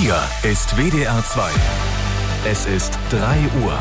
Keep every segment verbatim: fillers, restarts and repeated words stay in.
Hier ist W D R zwei. Es ist drei Uhr.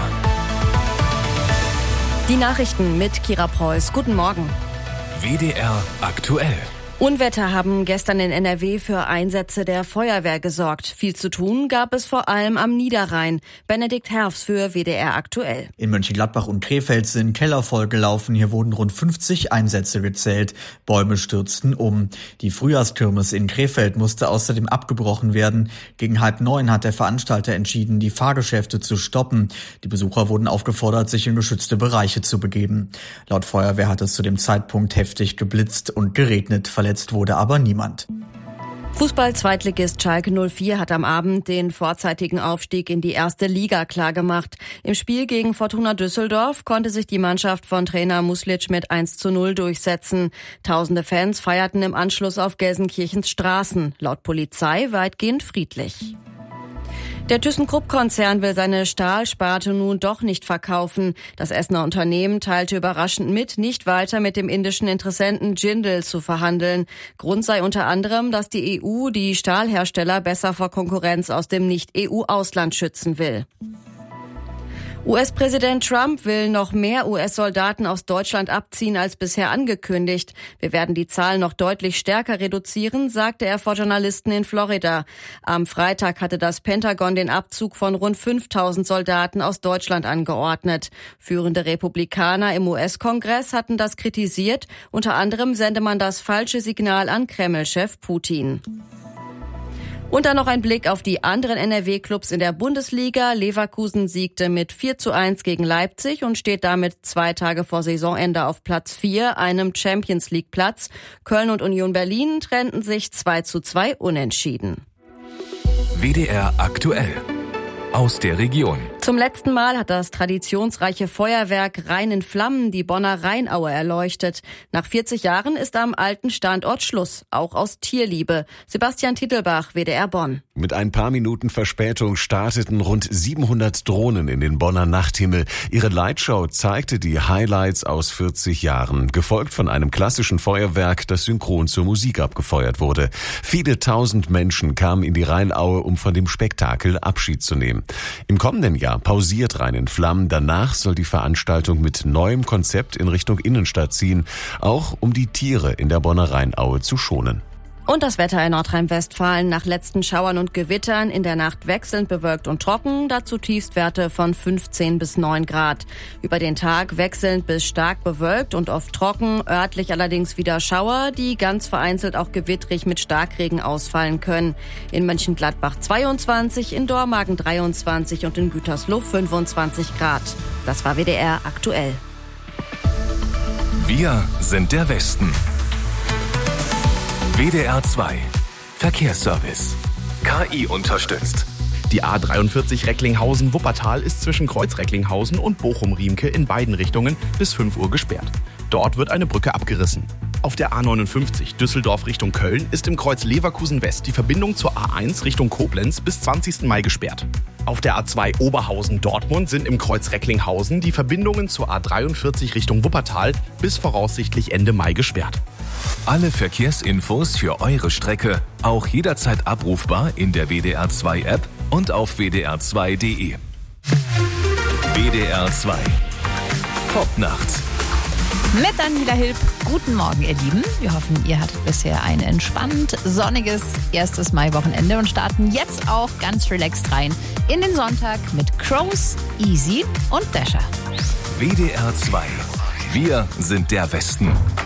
Die Nachrichten mit Kira Preuß. Guten Morgen. W D R aktuell. Unwetter haben gestern in N R W für Einsätze der Feuerwehr gesorgt. Viel zu tun gab es vor allem am Niederrhein. Benedikt Herfs für W D R aktuell. In Mönchengladbach und Krefeld sind Keller vollgelaufen. Hier wurden rund fünfzig Einsätze gezählt. Bäume stürzten um. Die Frühjahrskirmes in Krefeld musste außerdem abgebrochen werden. Gegen halb neun hat der Veranstalter entschieden, die Fahrgeschäfte zu stoppen. Die Besucher wurden aufgefordert, sich in geschützte Bereiche zu begeben. Laut Feuerwehr hat es zu dem Zeitpunkt heftig geblitzt und geregnet. Verletzt wurde aber niemand. Fußball-Zweitligist Schalke null vier hat am Abend den vorzeitigen Aufstieg in die erste Liga klargemacht. Im Spiel gegen Fortuna Düsseldorf konnte sich die Mannschaft von Trainer Muslic mit eins zu null durchsetzen. Tausende Fans feierten im Anschluss auf Gelsenkirchens Straßen. Laut Polizei weitgehend friedlich. Der ThyssenKrupp-Konzern will seine Stahlsparte nun doch nicht verkaufen. Das Essener Unternehmen teilte überraschend mit, nicht weiter mit dem indischen Interessenten Jindal zu verhandeln. Grund sei unter anderem, dass die E U die Stahlhersteller besser vor Konkurrenz aus dem Nicht-E U-Ausland schützen will. U S-Präsident Trump will noch mehr U S-Soldaten aus Deutschland abziehen als bisher angekündigt. Wir werden die Zahl noch deutlich stärker reduzieren, sagte er vor Journalisten in Florida. Am Freitag hatte das Pentagon den Abzug von rund fünftausend Soldaten aus Deutschland angeordnet. Führende Republikaner im U S-Kongress hatten das kritisiert. Unter anderem sende man das falsche Signal an Kreml-Chef Putin. Und dann noch ein Blick auf die anderen N R W-Clubs in der Bundesliga. Leverkusen siegte mit vier zu eins gegen Leipzig und steht damit zwei Tage vor Saisonende auf Platz vier, einem Champions-League-Platz. Köln und Union Berlin trennten sich zwei zu zwei unentschieden. W D R aktuell. Aus der Region. Zum letzten Mal hat das traditionsreiche Feuerwerk Rhein in Flammen die Bonner Rheinaue erleuchtet. Nach vierzig Jahren ist am alten Standort Schluss, auch aus Tierliebe. Sebastian Tittelbach, W D R Bonn. Mit ein paar Minuten Verspätung starteten rund siebenhundert Drohnen in den Bonner Nachthimmel. Ihre Lightshow zeigte die Highlights aus vierzig Jahren, gefolgt von einem klassischen Feuerwerk, das synchron zur Musik abgefeuert wurde. Viele tausend Menschen kamen in die Rheinaue, um von dem Spektakel Abschied zu nehmen. Im kommenden Jahr pausiert Rhein in Flammen. Danach soll die Veranstaltung mit neuem Konzept in Richtung Innenstadt ziehen, auch um die Tiere in der Bonner Rheinaue zu schonen. Und das Wetter in Nordrhein-Westfalen nach letzten Schauern und Gewittern in der Nacht wechselnd bewölkt und trocken, dazu Tiefstwerte von fünfzehn bis neun Grad. Über den Tag wechselnd bis stark bewölkt und oft trocken, örtlich allerdings wieder Schauer, die ganz vereinzelt auch gewittrig mit Starkregen ausfallen können. In Mönchengladbach zweiundzwanzig, in Dormagen dreiundzwanzig und in Gütersloh fünfundzwanzig Grad. Das war W D R aktuell. Wir sind der Westen. W D R zwei. Verkehrsservice. K I unterstützt. Die A dreiundvierzig Recklinghausen-Wuppertal ist zwischen Kreuz-Recklinghausen und Bochum-Riemke in beiden Richtungen bis fünf Uhr gesperrt. Dort wird eine Brücke abgerissen. Auf der A neunundfünfzig Düsseldorf Richtung Köln ist im Kreuz Leverkusen West die Verbindung zur A eins Richtung Koblenz bis zwanzigsten Mai gesperrt. Auf der A zwei Oberhausen-Dortmund sind im Kreuz Recklinghausen die Verbindungen zur A dreiundvierzig Richtung Wuppertal bis voraussichtlich Ende Mai gesperrt. Alle Verkehrsinfos für eure Strecke auch jederzeit abrufbar in der W D R zwei App und auf w d r zwei punkt d e. W D R zwei. Popnacht. Mit Daniela Hilb. Guten Morgen, ihr Lieben. Wir hoffen, ihr hattet bisher ein entspannt, sonniges erstes Maiwochenende und starten jetzt auch ganz relaxed rein in den Sonntag mit Crows, Easy und Dasher. W D R zwei. Wir sind der Westen.